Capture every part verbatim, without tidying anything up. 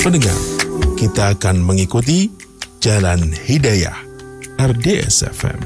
Pendengar, kita akan mengikuti Jalan Hidayah R D S F M.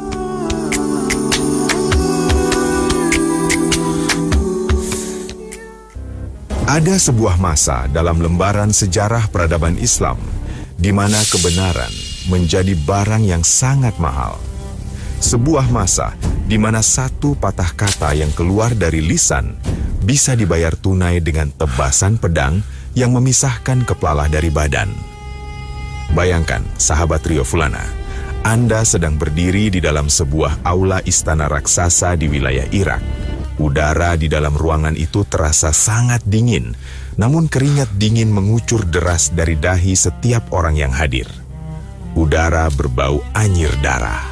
Ada sebuah masa dalam lembaran sejarah peradaban Islam di mana kebenaran menjadi barang yang sangat mahal. Sebuah masa di mana satu patah kata yang keluar dari lisan bisa dibayar tunai dengan tebasan pedang yang memisahkan kepala dari badan. Bayangkan, sahabat Rio Fulana, Anda sedang berdiri di dalam sebuah aula istana raksasa di wilayah Irak. Udara di dalam ruangan itu terasa sangat dingin, namun keringat dingin mengucur deras dari dahi setiap orang yang hadir. Udara berbau anyir darah.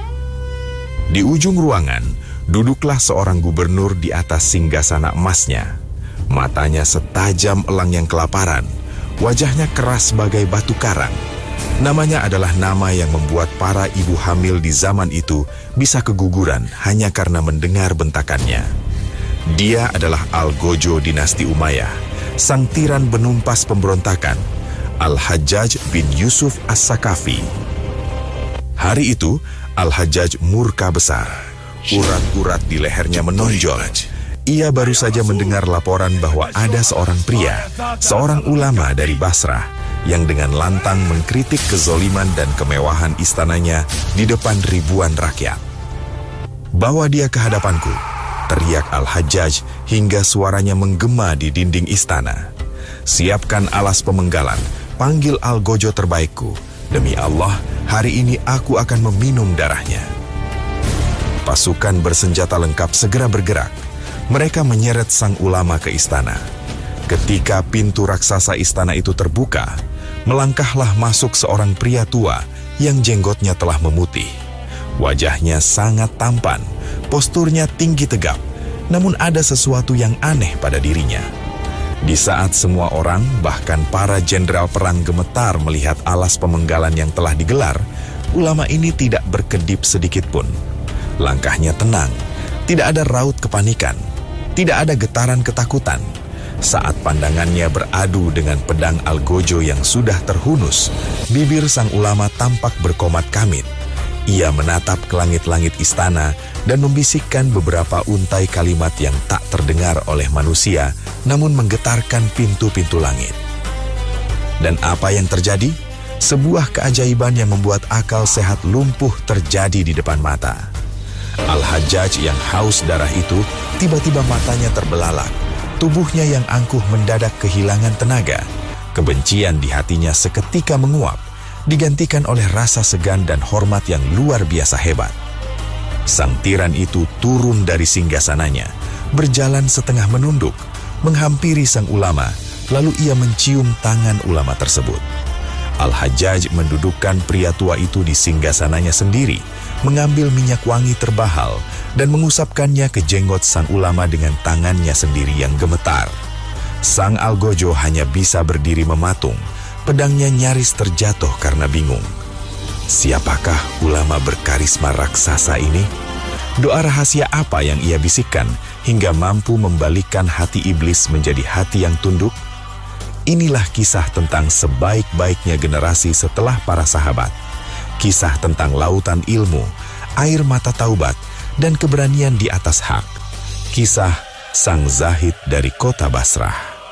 Di ujung ruangan, duduklah seorang gubernur di atas singgasana emasnya. Matanya setajam elang yang kelaparan, wajahnya keras bagai batu karang. Namanya adalah nama yang membuat para ibu hamil di zaman itu bisa keguguran hanya karena mendengar bentakannya. Dia adalah Al-Gojo dinasti Umayyah, sang tiran penumpas pemberontakan, Al-Hajjaj bin Yusuf As-Sakafi. Hari itu, Al-Hajjaj murka besar. Urat-urat di lehernya menonjol. Ia baru saja mendengar laporan bahwa ada seorang pria, seorang ulama dari Basrah, yang dengan lantang mengkritik kezoliman dan kemewahan istananya di depan ribuan rakyat. "Bawa dia ke hadapanku," teriak Al-Hajjaj hingga suaranya menggema di dinding istana. "Siapkan alas pemenggalan, panggil Al-Gojo terbaikku. Demi Allah, hari ini aku akan meminum darahnya." Pasukan bersenjata lengkap segera bergerak. Mereka menyeret sang ulama ke istana. Ketika pintu raksasa istana itu terbuka, melangkahlah masuk seorang pria tua yang jenggotnya telah memutih. Wajahnya sangat tampan, posturnya tinggi tegap, namun ada sesuatu yang aneh pada dirinya. Di saat semua orang, bahkan para jenderal perang gemetar melihat alas pemenggalan yang telah digelar, ulama ini tidak berkedip sedikit pun. Langkahnya tenang, tidak ada raut kepanikan, tidak ada getaran ketakutan. Saat pandangannya beradu dengan pedang Al-Gojo yang sudah terhunus, bibir sang ulama tampak berkomat kamit. Ia menatap ke langit-langit istana dan membisikkan beberapa untai kalimat yang tak terdengar oleh manusia, namun menggetarkan pintu-pintu langit. Dan apa yang terjadi? Sebuah keajaiban yang membuat akal sehat lumpuh terjadi di depan mata. Al-Hajjaj yang haus darah itu tiba-tiba matanya terbelalak. Tubuhnya yang angkuh mendadak kehilangan tenaga. Kebencian di hatinya seketika menguap, digantikan oleh rasa segan dan hormat yang luar biasa hebat. Sang tiran itu turun dari singgasananya, berjalan setengah menunduk, menghampiri sang ulama, lalu ia mencium tangan ulama tersebut. Al-Hajjaj mendudukkan pria tua itu di singgasananya sendiri, mengambil minyak wangi terbahal dan mengusapkannya ke jenggot sang ulama dengan tangannya sendiri yang gemetar. Sang Al-Gojo hanya bisa berdiri mematung, pedangnya nyaris terjatuh karena bingung. Siapakah ulama berkarisma raksasa ini? Doa rahasia apa yang ia bisikkan hingga mampu membalikkan hati iblis menjadi hati yang tunduk? Inilah kisah tentang sebaik-baiknya generasi setelah para sahabat. Kisah tentang lautan ilmu, air mata taubat, dan keberanian di atas hak. Kisah sang zahid dari kota Basrah.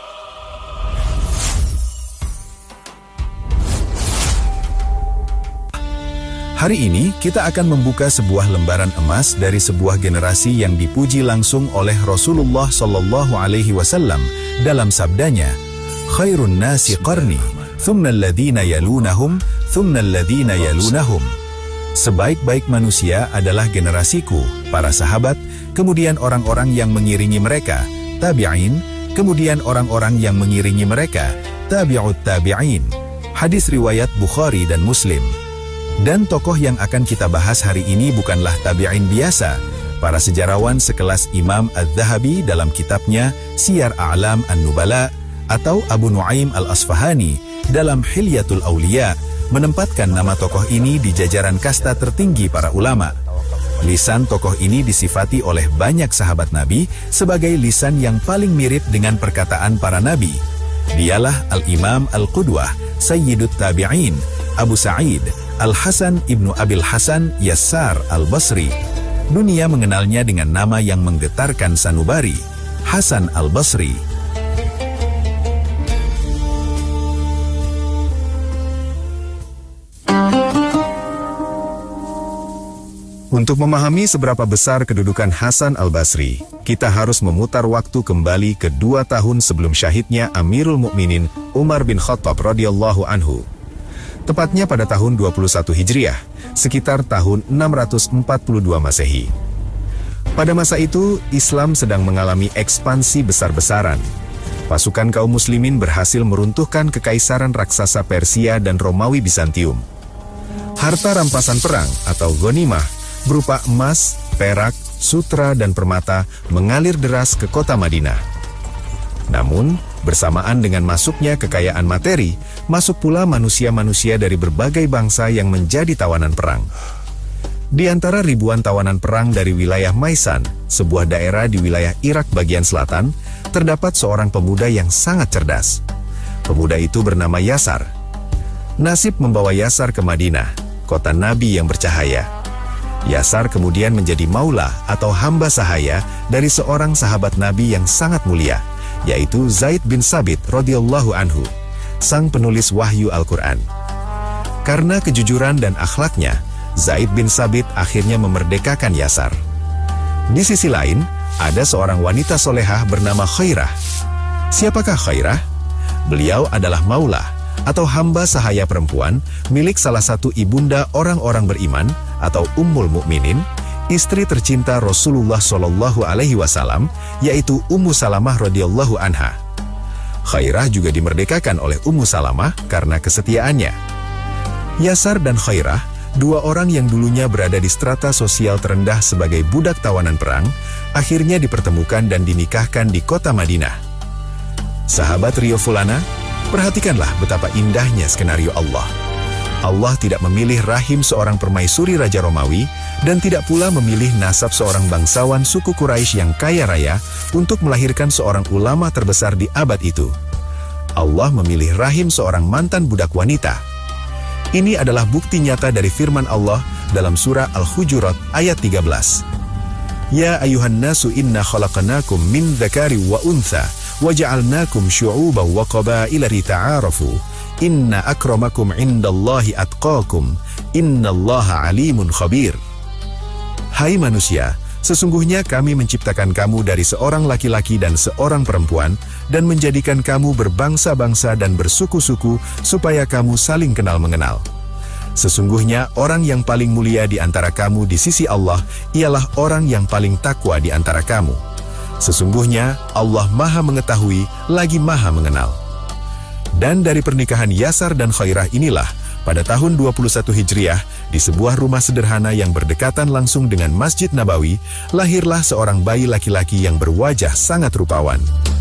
Hari ini kita akan membuka sebuah lembaran emas dari sebuah generasi yang dipuji langsung oleh Rasulullah Shallallahu Alaihi Wasallam dalam sabdanya, "Khairun nasi qarni, thumma alladhina yalunahum, thumma alladhina yalunahum." Sebaik-baik manusia adalah generasiku, para sahabat, kemudian orang-orang yang mengiringi mereka, tabi'in, kemudian orang-orang yang mengiringi mereka, tabi'ut tabi'in. Hadis riwayat Bukhari dan Muslim. Dan tokoh yang akan kita bahas hari ini bukanlah tabi'in biasa. Para sejarawan sekelas Imam Adz-Dzahabi dalam kitabnya Siyar A'lam An-Nubala atau Abu Nuaim Al-Asfahani dalam Hilyatul Awliya menempatkan nama tokoh ini di jajaran kasta tertinggi para ulama. Lisan tokoh ini disifati oleh banyak sahabat Nabi sebagai lisan yang paling mirip dengan perkataan para nabi. Dialah Al-Imam Al-Qudwah, Sayyidut Tabi'in, Abu Sa'id, Al-Hasan ibnu Abil Hasan Yassar Al-Basri. Dunia mengenalnya dengan nama yang menggetarkan sanubari, Hasan Al-Basri. Untuk memahami seberapa besar kedudukan Hasan Al-Basri, kita harus memutar waktu kembali ke dua tahun sebelum syahidnya Amirul Mukminin Umar bin Khattab radhiyallahu anhu. Tepatnya pada tahun dua puluh satu Hijriah, sekitar tahun enam ratus empat puluh dua Masehi. Pada masa itu, Islam sedang mengalami ekspansi besar-besaran. Pasukan kaum muslimin berhasil meruntuhkan kekaisaran raksasa Persia dan Romawi Bizantium. Harta rampasan perang atau ghanimah berupa emas, perak, sutra, dan permata mengalir deras ke kota Madinah. Namun, bersamaan dengan masuknya kekayaan materi, masuk pula manusia-manusia dari berbagai bangsa yang menjadi tawanan perang. Di antara ribuan tawanan perang dari wilayah Maisan, sebuah daerah di wilayah Irak bagian selatan, terdapat seorang pemuda yang sangat cerdas. Pemuda itu bernama Yasar. Nasib membawa Yasar ke Madinah, kota Nabi yang bercahaya. Yasar kemudian menjadi maula atau hamba sahaya dari seorang sahabat Nabi yang sangat mulia, yaitu Zaid bin Sabit radhiyallahu anhu, sang penulis wahyu Al-Quran. Karena kejujuran dan akhlaknya, Zaid bin Sabit akhirnya memerdekakan Yasar. Di sisi lain, ada seorang wanita solehah bernama Khairah. Siapakah Khairah? Beliau adalah maula atau hamba sahaya perempuan milik salah satu ibunda orang-orang beriman atau Ummul Mukminin, istri tercinta Rasulullah Shallallahu Alaihi Wasallam, yaitu Ummu Salamah radhiyallahu anha. Khairah juga dimerdekakan oleh Ummu Salamah karena kesetiaannya. Yasar dan Khairah, dua orang yang dulunya berada di strata sosial terendah sebagai budak tawanan perang, akhirnya dipertemukan dan dinikahkan di kota Madinah. Sahabat Rio Fulana, perhatikanlah betapa indahnya skenario Allah. Allah tidak memilih rahim seorang permaisuri Raja Romawi dan tidak pula memilih nasab seorang bangsawan suku Quraisy yang kaya raya untuk melahirkan seorang ulama terbesar di abad itu. Allah memilih rahim seorang mantan budak wanita. Ini adalah bukti nyata dari firman Allah dalam surah Al-Hujurat ayat tiga belas. Ya ayuhan nasu inna khalaqnakum min dzakari wa untha wa ja'alnakum syu'uban wa qabaila lita'arafu. Inna akramakum indallahi atqakum, innallaha alimun khabir. Hai manusia, sesungguhnya kami menciptakan kamu dari seorang laki-laki dan seorang perempuan, dan menjadikan kamu berbangsa-bangsa dan bersuku-suku, supaya kamu saling kenal mengenal. Sesungguhnya orang yang paling mulia di antara kamu di sisi Allah, ialah orang yang paling takwa di antara kamu. Sesungguhnya Allah maha mengetahui, lagi maha mengenal. Dan dari pernikahan Yasar dan Khairah inilah, pada tahun dua puluh satu Hijriah, di sebuah rumah sederhana yang berdekatan langsung dengan Masjid Nabawi, lahirlah seorang bayi laki-laki yang berwajah sangat rupawan.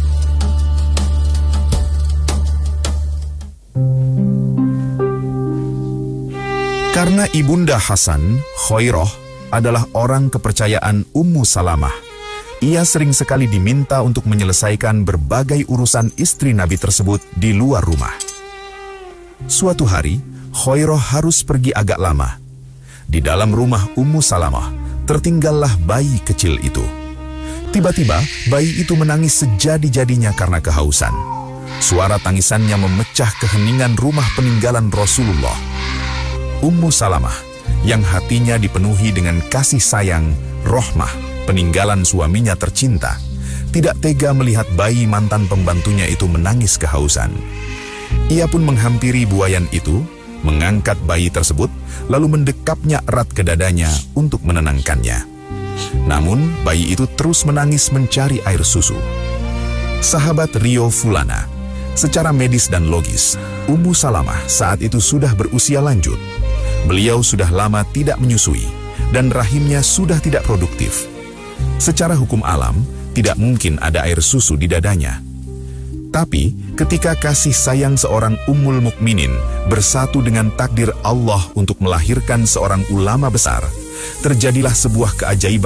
Karena ibunda Hasan, Khairah, adalah orang kepercayaan Ummu Salamah, ia sering sekali diminta untuk menyelesaikan berbagai urusan istri Nabi tersebut di luar rumah. Suatu hari, Khairah harus pergi agak lama. Di dalam rumah Ummu Salamah, tertinggallah bayi kecil itu. Tiba-tiba, bayi itu menangis sejadi-jadinya karena kehausan. Suara tangisannya memecah keheningan rumah peninggalan Rasulullah. Ummu Salamah, yang hatinya dipenuhi dengan kasih sayang, rahmah, peninggalan suaminya tercinta, tidak tega melihat bayi mantan pembantunya itu menangis kehausan. Ia pun menghampiri buayan itu, mengangkat bayi tersebut, lalu mendekapnya erat ke dadanya untuk menenangkannya. Namun, bayi itu terus menangis mencari air susu. Sahabat Rio Fulana, secara medis dan logis, Ummu Salamah saat itu sudah berusia lanjut. Beliau sudah lama tidak menyusui, dan rahimnya sudah tidak produktif. Secara hukum alam, tidak mungkin ada air susu di dadanya. Tapi, ketika kasih sayang seorang Ummul Mukminin bersatu dengan takdir Allah untuk melahirkan seorang ulama besar, terjadilah sebuah keajaiban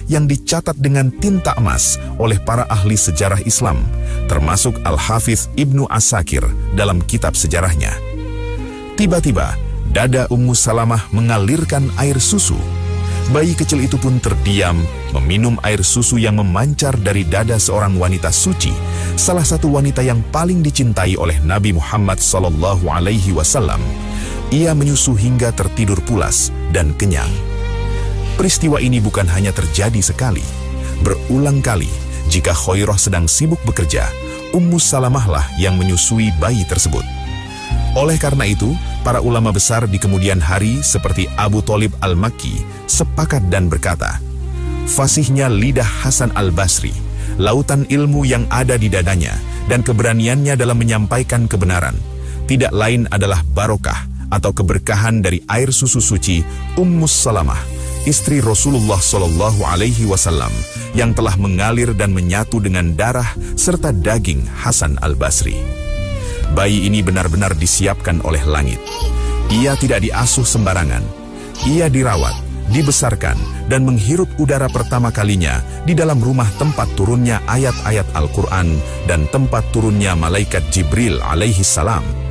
yang dicatat dengan tinta emas oleh para ahli sejarah Islam, termasuk Al-Hafidz Ibnu Asakir dalam kitab sejarahnya. Tiba-tiba, dada Ummu Salamah mengalirkan air susu. Bayi kecil itu pun terdiam, meminum air susu yang memancar dari dada seorang wanita suci, salah satu wanita yang paling dicintai oleh Nabi Muhammad sallallahu alaihi wasallam. Ia menyusu hingga tertidur pulas dan kenyang. Peristiwa ini bukan hanya terjadi sekali. Berulang kali, jika Khairah sedang sibuk bekerja, Ummu Salamah lah yang menyusui bayi tersebut. Oleh karena itu, para ulama besar di kemudian hari seperti Abu Thalib Al-Makki sepakat dan berkata, fasihnya lidah Hasan Al-Basri, lautan ilmu yang ada di dadanya, dan keberaniannya dalam menyampaikan kebenaran, tidak lain adalah barokah atau keberkahan dari air susu suci Ummu Salamah, istri Rasulullah Shallallahu Alaihi Wasallam, yang telah mengalir dan menyatu dengan darah serta daging Hasan Al-Basri. Bayi ini benar-benar disiapkan oleh langit. Ia tidak diasuh sembarangan. Ia dirawat, dibesarkan, dan menghirup udara pertama kalinya di dalam rumah tempat turunnya ayat-ayat Al-Quran dan tempat turunnya malaikat Jibril alaihi salam.